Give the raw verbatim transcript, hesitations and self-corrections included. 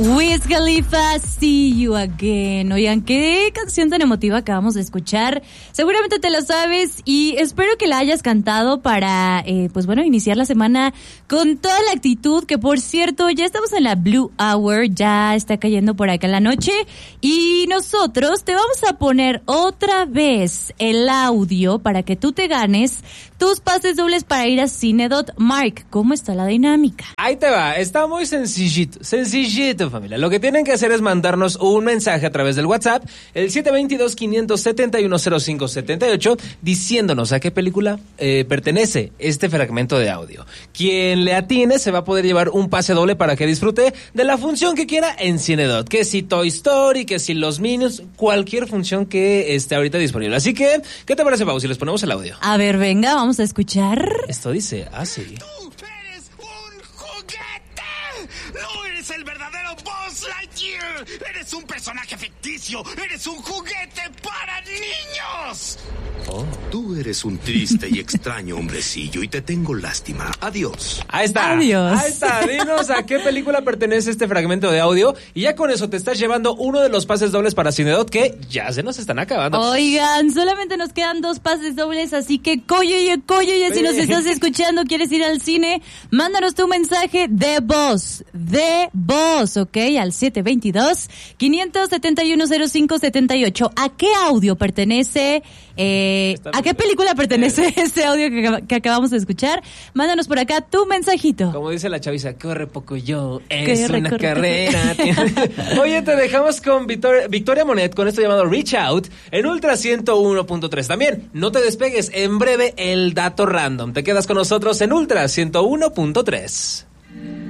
Wiz Khalifa, See You Again. Oigan, qué canción tan emotiva acabamos de escuchar. Seguramente te la sabes y espero que la hayas cantado para, eh, pues bueno, iniciar la semana con toda la actitud. Que por cierto, ya estamos en la Blue Hour, ya está cayendo por acá la noche. Y nosotros te vamos a poner otra vez el audio para que tú te ganes tus pases dobles para ir a Cinedot. Mark, ¿cómo está la dinámica? Ahí te va, está muy sencillito, sencillito, familia. Lo que tienen que hacer es mandarnos un mensaje a través del WhatsApp, el siete dos dos, cinco siete uno, cero cinco siete ocho, diciéndonos a qué película eh, pertenece este fragmento de audio. Quien le atine se va a poder llevar un pase doble para que disfrute de la función que quiera en Cinedot. Que si Toy Story, que si Los Minions, cualquier función que esté ahorita disponible. Así que, ¿qué te parece, Pau, si les ponemos el audio? A ver, venga, vamos a escuchar. Esto dice así. ¡Tú eres un juguete! ¡No eres el verdadero Buzz Lightyear! ¡Eres un personaje ficticio! ¡Eres un juguete para niños! Oh. Tú eres un triste y extraño hombrecillo y te tengo lástima. Adiós. Ahí está. Adiós. Ahí está. Dinos a qué película pertenece este fragmento de audio y ya con eso te estás llevando uno de los pases dobles para Cinedot que ya se nos están acabando. Oigan, solamente nos quedan dos pases dobles, así que coye, coye, si nos estás escuchando, quieres ir al cine, mándanos tu mensaje de voz, de voz, ¿ok? Al siete dos dos, cinco siete uno, cero cinco siete ocho. ¿A qué audio pertenece? Eh, ¿A qué película pertenece este audio que, que acabamos de escuchar? Mándanos por acá tu mensajito. Como dice la chaviza, corre poco yo, es Corre, una corre, carrera. Oye, te dejamos con Victor, Victoria Monet con esto llamado Reach Out en Ultra ciento uno punto tres. También, no te despegues, en breve el dato random. Te quedas con nosotros en Ultra ciento uno punto tres.